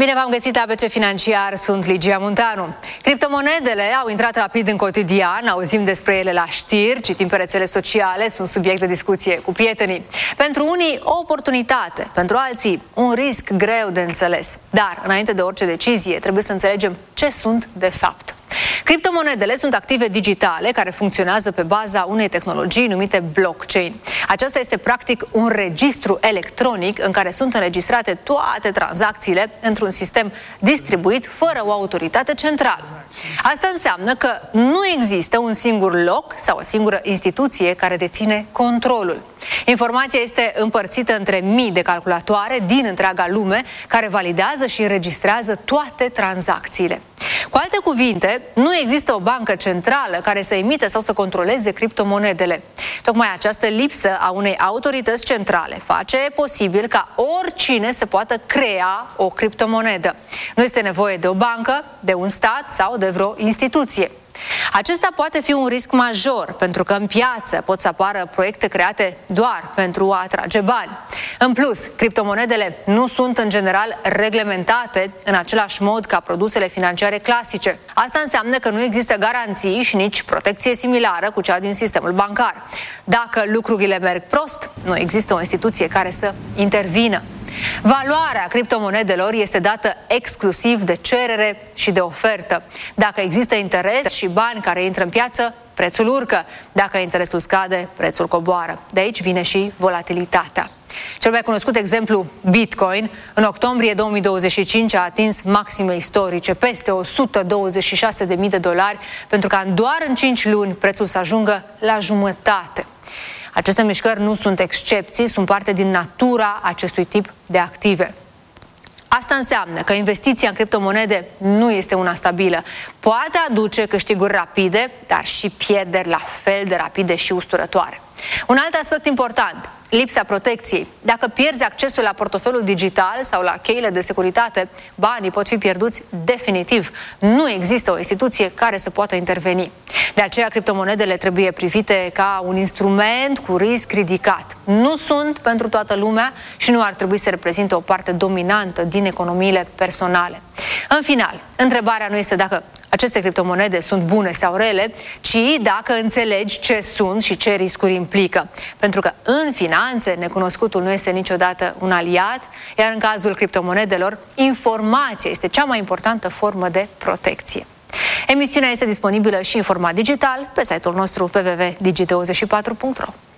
Bine v-am găsit la ABC Financiar, sunt Ligia Munteanu. Criptomonedele au intrat rapid în cotidian, auzim despre ele la știri, citim pe rețele sociale, sunt subiect de discuție cu prietenii. Pentru unii o oportunitate, pentru alții un risc greu de înțeles. Dar, înainte de orice decizie, trebuie să înțelegem ce sunt de fapt. Criptomonedele sunt active digitale care funcționează pe baza unei tehnologii numite blockchain. Aceasta este practic un registru electronic în care sunt înregistrate toate tranzacțiile într-un sistem distribuit fără o autoritate centrală. Asta înseamnă că nu există un singur loc sau o singură instituție care deține controlul. Informația este împărțită între mii de calculatoare din întreaga lume care validează și înregistrează toate tranzacțiile. Cu alte cuvinte, nu există o bancă centrală care să emite sau să controleze criptomonedele. Tocmai această lipsă a unei autorități centrale face posibil ca oricine să poată crea o criptomonedă. Nu este nevoie de o bancă, de un stat sau de vreo instituție. Acesta poate fi un risc major, pentru că în piață pot să apară proiecte create doar pentru a atrage bani. În plus, criptomonedele nu sunt în general reglementate în același mod ca produsele financiare clasice. Asta înseamnă că nu există garanții și nici protecție similară cu cea din sistemul bancar. Dacă lucrurile merg prost, nu există o instituție care să intervină. Valoarea criptomonedelor este dată exclusiv de cerere și de ofertă. Dacă există interes și bani care intră în piață, prețul urcă. Dacă interesul scade, prețul coboară. De aici vine și volatilitatea. Cel mai cunoscut exemplu, Bitcoin, în octombrie 2025 a atins maxime istorice, peste $126.000, pentru ca doar în 5 luni prețul să ajungă la jumătate. Aceste mișcări nu sunt excepții, sunt parte din natura acestui tip de active. Asta înseamnă că investiția în criptomonede nu este una stabilă. Poate aduce câștiguri rapide, dar și pierderi la fel de rapide și usturătoare. Un alt aspect important, lipsa protecției. Dacă pierzi accesul la portofelul digital sau la cheile de securitate, banii pot fi pierduți definitiv. Nu există o instituție care să poată interveni. De aceea, criptomonedele trebuie privite ca un instrument cu risc ridicat. Nu sunt pentru toată lumea și nu ar trebui să reprezinte o parte dominantă din economiile personale. În final, întrebarea nu este dacă aceste criptomonede sunt bune sau rele, ci dacă înțelegi ce sunt și ce riscuri implică. Pentru că în finanțe, necunoscutul nu este niciodată un aliat, iar în cazul criptomonedelor, informația este cea mai importantă formă de protecție. Emisiunea este disponibilă și în format digital pe site-ul nostru www.digi24.ro.